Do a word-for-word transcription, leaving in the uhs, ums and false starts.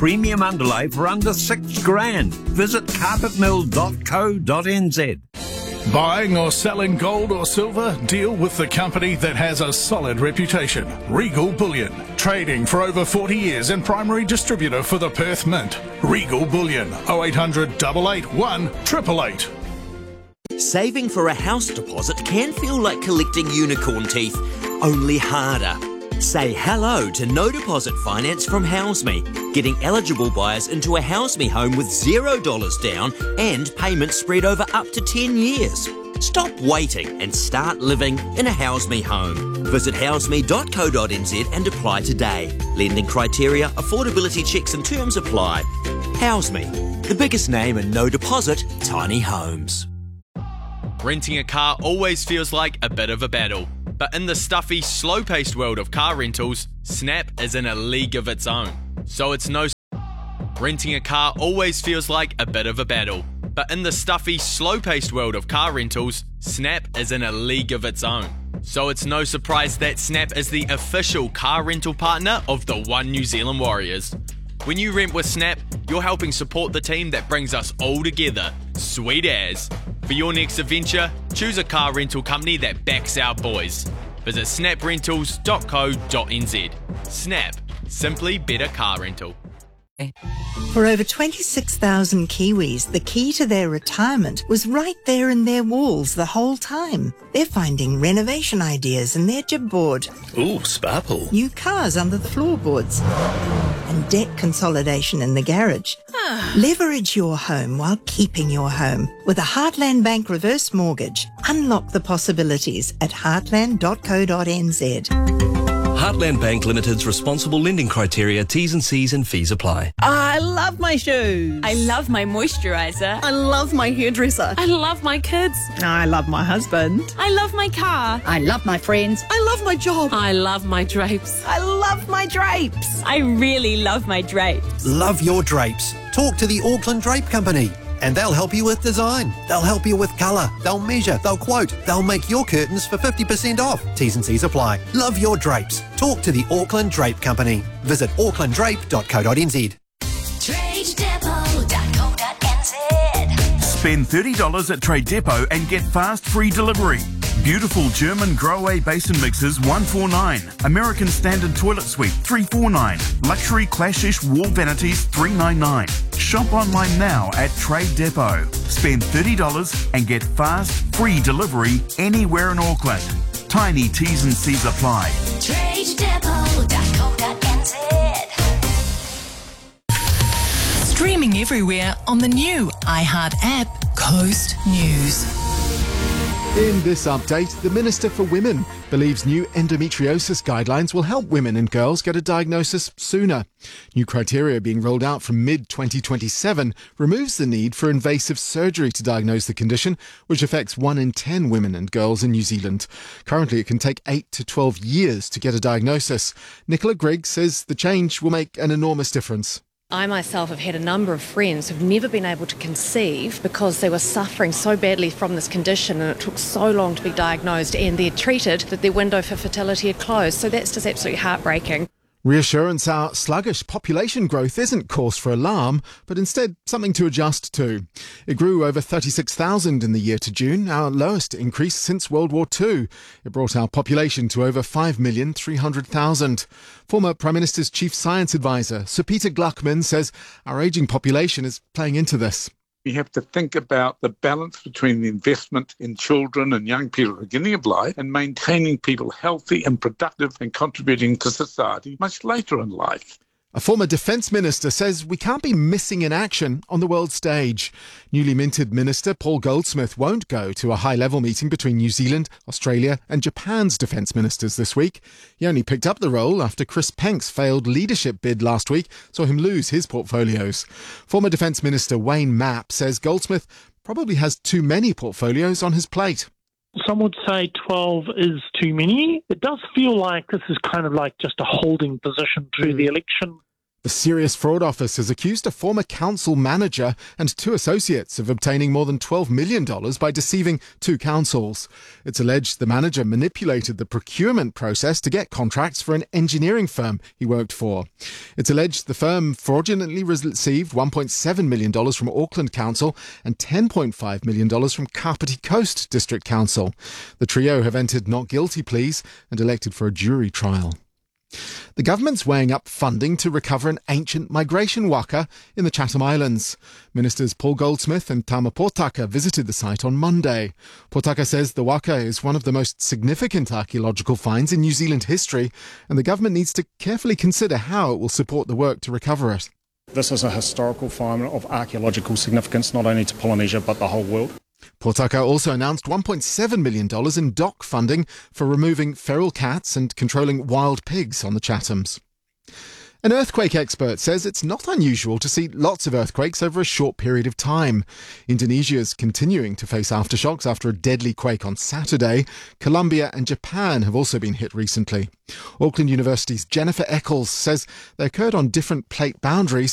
premium underlay for under six grand. Visit carpet mill dot co dot n z. Buying or selling gold or silver? Deal with the company that has a solid reputation. Regal Bullion. Trading for over forty years and primary distributor for the Perth Mint. Regal Bullion. oh eight hundred, eight eight one, eight eight eight. Saving for a house deposit can feel like collecting unicorn teeth, only harder. Say hello to no deposit finance from HouseMe, getting eligible buyers into a HouseMe home with zero dollars down and payments spread over up to ten years. Stop waiting and start living in a HouseMe home. Visit houseme dot co dot n z and apply today. Lending criteria, affordability checks and terms apply. HouseMe, the biggest name in no deposit tiny homes. Renting a car always feels like a bit of a battle. But in the stuffy, slow-paced world of car rentals, Snap is in a league of its own. So it's no... Renting a car always feels like a bit of a battle. But in the stuffy, slow-paced world of car rentals, Snap is in a league of its own. So it's no surprise that Snap is the official car rental partner of the One New Zealand Warriors. When you rent with Snap, you're helping support the team that brings us all together. Sweet as. For your next adventure, choose a car rental company that backs our boys. Visit snap rentals dot co dot n z. Snap. Simply better car rental. For over twenty-six thousand Kiwis, the key to their retirement was right there in their walls the whole time. They're finding renovation ideas in their chipboard. Ooh, sparkle. New cars under the floorboards. And debt consolidation in the garage. Leverage your home while keeping your home. With a Heartland Bank reverse mortgage, unlock the possibilities at heartland dot co dot n z. Heartland Bank Limited's responsible lending criteria, T's and C's and fees apply. I love my shoes. I love my moisturiser. I love my hairdresser. I love my kids. I love my husband. I love my car. I love my friends. I love my job. I love my drapes. I love my drapes. I really love my drapes. Love your drapes. Talk to the Auckland Drape Company. And they'll help you with design. They'll help you with colour. They'll measure. They'll quote. They'll make your curtains for fifty percent off. T's and C's apply. Love your drapes. Talk to the Auckland Drape Company. Visit auckland drape dot co dot n z. trade depot dot co dot n z. Spend thirty dollars at Trade Depot and get fast free delivery. Beautiful German Growaway basin mixers one forty-nine. American Standard Toilet Suite three forty-nine. Luxury Clashish wall vanities three ninety-nine. Shop online now at Trade Depot. Spend thirty dollars and get fast free delivery anywhere in Auckland. Tiny T's and C's apply. trade depot dot co dot n z. Streaming everywhere on the new iHeart app, Coast News. In this update, the Minister for Women believes new endometriosis guidelines will help women and girls get a diagnosis sooner. New criteria being rolled out from mid twenty twenty-seven removes the need for invasive surgery to diagnose the condition, which affects one in ten women and girls in New Zealand. Currently, it can take eight to twelve years to get a diagnosis. Nicola Grigg says the change will make an enormous difference. I myself have had a number of friends who've never been able to conceive because they were suffering so badly from this condition and it took so long to be diagnosed and they're treated that their window for fertility had closed. So that's just absolutely heartbreaking. Reassurance our sluggish population growth isn't cause for alarm, but instead something to adjust to. It grew over thirty-six thousand in the year to June, our lowest increase since World War Two. It brought our population to over five million three hundred thousand. Former Prime Minister's Chief Science Advisor, Sir Peter Gluckman, says our ageing population is playing into this. We have to think about the balance between the investment in children and young people at the beginning of life and maintaining people healthy and productive and contributing to society much later in life. A former Defence Minister says we can't be missing in action on the world stage. Newly minted Minister Paul Goldsmith won't go to a high-level meeting between New Zealand, Australia and Japan's Defence Ministers this week. He only picked up the role after Chris Penk's failed leadership bid last week saw him lose his portfolios. Former Defence Minister Wayne Mapp says Goldsmith probably has too many portfolios on his plate. Some would say twelve is too many. It does feel like this is kind of like just a holding position through mm. the election. The Serious Fraud Office has accused a former council manager and two associates of obtaining more than twelve million dollars by deceiving two councils. It's alleged the manager manipulated the procurement process to get contracts for an engineering firm he worked for. It's alleged the firm fraudulently received one point seven million dollars from Auckland Council and ten point five million dollars from Kapiti Coast District Council. The trio have entered not guilty pleas and elected for a jury trial. The government's weighing up funding to recover an ancient migration waka in the Chatham Islands. Ministers Paul Goldsmith and Tama Potaka visited the site on Monday. Potaka says the waka is one of the most significant archaeological finds in New Zealand history, and the government needs to carefully consider how it will support the work to recover it. This is a historical find of archaeological significance not only to Polynesia but the whole world. Potaka also announced one point seven million dollars in D O C funding for removing feral cats and controlling wild pigs on the Chathams. An earthquake expert says it's not unusual to see lots of earthquakes over a short period of time. Indonesia is continuing to face aftershocks after a deadly quake on Saturday. Colombia and Japan have also been hit recently. Auckland University's Jennifer Eccles says they occurred on different plate boundaries,